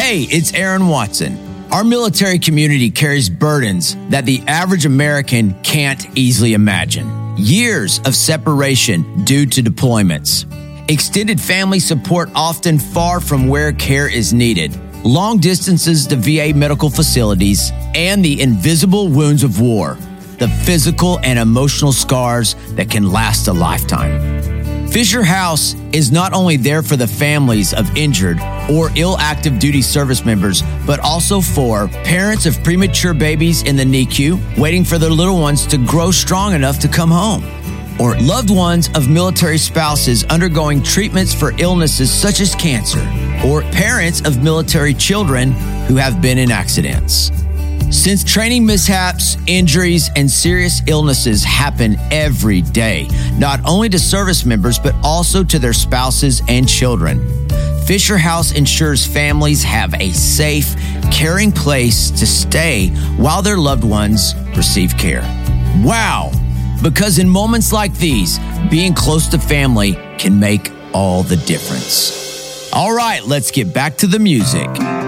Hey, it's Aaron Watson. Our military community carries burdens that the average American can't easily imagine. Years of separation due to deployments. Extended family support often far from where care is needed. Long distances to VA medical facilities, and the invisible wounds of war. The physical and emotional scars that can last a lifetime. Fisher House is not only there for the families of injured or ill active duty service members, but also for parents of premature babies in the NICU waiting for their little ones to grow strong enough to come home, or loved ones of military spouses undergoing treatments for illnesses such as cancer, or parents of military children who have been in accidents. Since training mishaps, injuries, and serious illnesses happen every day, not only to service members, but also to their spouses and children, Fisher House ensures families have a safe, caring place to stay while their loved ones receive care. Wow! Because in moments like these, being close to family can make all the difference. All right, let's get back to the music.